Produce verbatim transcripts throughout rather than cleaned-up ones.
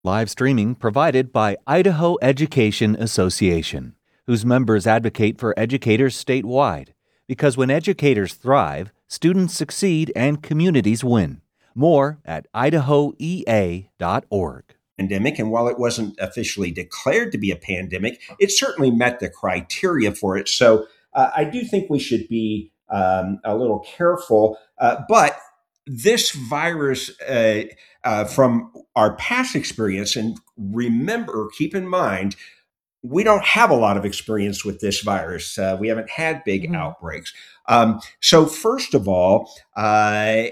Live streaming provided by Idaho Education Association, whose members advocate for educators statewide. Because when educators thrive, students succeed and communities win. More at idaho e a dot org. Pandemic, and while it wasn't officially declared to be a pandemic, it certainly met the criteria for it. So uh, I do think we should be um, a little careful. Uh, but this virus, uh, uh, from our past experience, and remember, keep in mind, we don't have a lot of experience with this virus. Uh, we haven't had big Mhm. outbreaks. Um, so first of all, uh,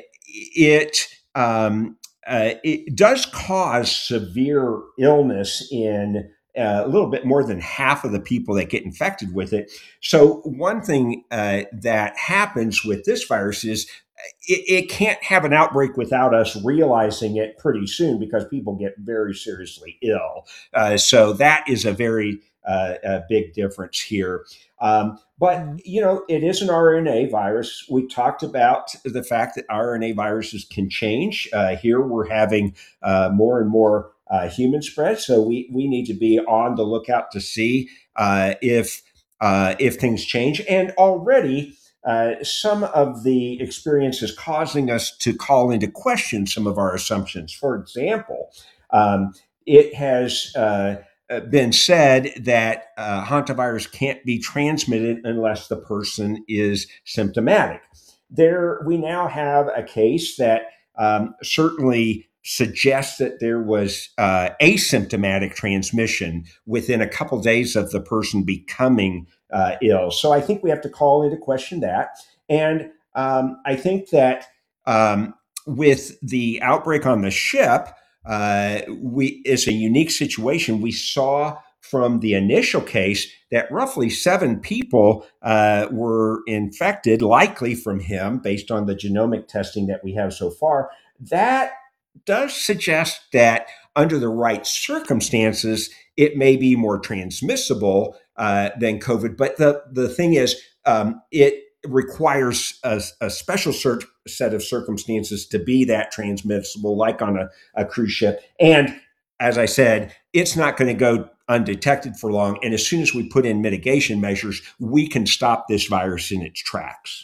it um, uh, it does cause severe illness in uh, a little bit more than half of the people that get infected with it. So one thing uh, that happens with this virus is it, it can't have an outbreak without us realizing it pretty soon, because people get very seriously ill. Uh, so that is a very uh, a big difference here. Um, but, Mhm. you know, it is an R N A virus. We talked about the fact that R N A viruses can change. Uh, here we're having uh, more and more uh, human spread. So we, we need to be on the lookout to see uh, if, uh, if things change. And already, uh, some of the experience is causing us to call into question some of our assumptions. For example, um, it has uh, been said that uh, hantavirus can't be transmitted unless the person is symptomatic. There, we now have a case that um, certainly suggests that there was uh, asymptomatic transmission within a couple days of the person becoming uh, ill. So I think we have to call into question that. And um, I think that um, with the outbreak on the ship, uh, we it's a unique situation. We saw from the initial case that roughly seven people uh, were infected, likely from him, based on the genomic testing that we have so far. That does suggest that under the right circumstances, it may be more transmissible uh, than COVID. But the, the thing is, um, it requires a, a special cert- set of circumstances to be that transmissible, like on a, a cruise ship. And as I said, it's not going to go undetected for long. And as soon as we put in mitigation measures, we can stop this virus in its tracks.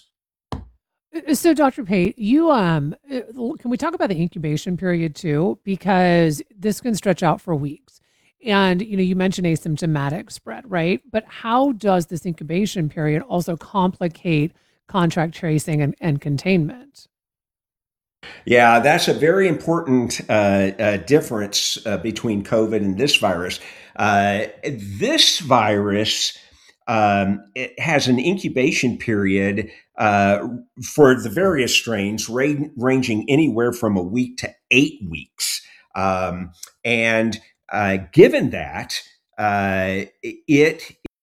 Uh, So, Doctor Pate, you um, uh, l- can we talk about the incubation period too? Because this can stretch out for weeks. And you know, you mentioned asymptomatic spread, right? But how does this incubation period also complicate contract tracing and, and containment? Yeah, that's a very important uh, uh, difference uh, between COVID and this virus. Uh, this virus um, it has an incubation period uh, for the various strains, ra- ranging anywhere from a week to eight weeks. Um, and uh, given that, uh, it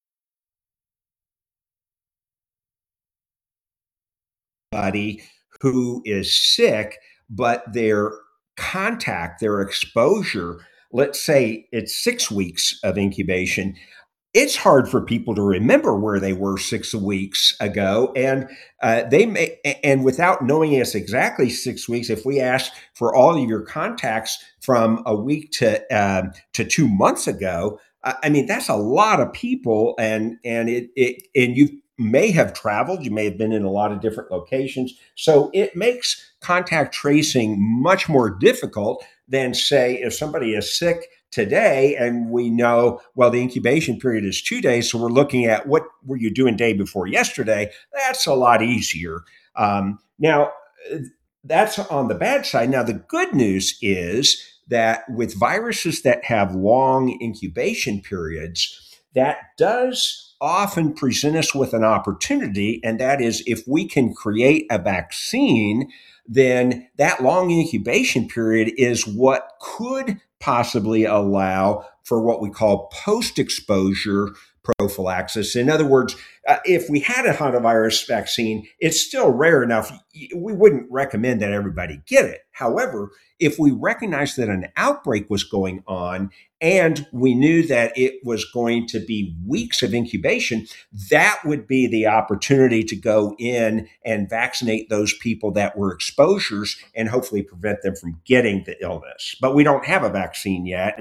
somebody who is sick, but their contact, their exposure, let's say it's six weeks of incubation, it's hard for people to remember where they were six weeks ago. And uh, they may, and without knowing us exactly six weeks, if we ask for all of your contacts from a week to um, to two months ago, I I mean that's a lot of people, and and it it and you may have traveled, you may have been in a lot of different locations, so it makes contact tracing much more difficult than say if somebody is sick today and we know, well, the incubation period is two days, so we're looking at what were you doing day before yesterday. That's a lot easier. Um, now that's on the bad side. Now the good news is that with viruses that have long incubation periods, that does often present us with an opportunity, and that is if we can create a vaccine, then that long incubation period is what could possibly allow for what we call post-exposure prophylaxis. In other words, uh, if we had a hantavirus vaccine, it's still rare enough. We wouldn't recommend that everybody get it. However, if we recognized that an outbreak was going on and we knew that it was going to be weeks of incubation, that would be the opportunity to go in and vaccinate those people that were exposures and hopefully prevent them from getting the illness. But we don't have a vaccine yet.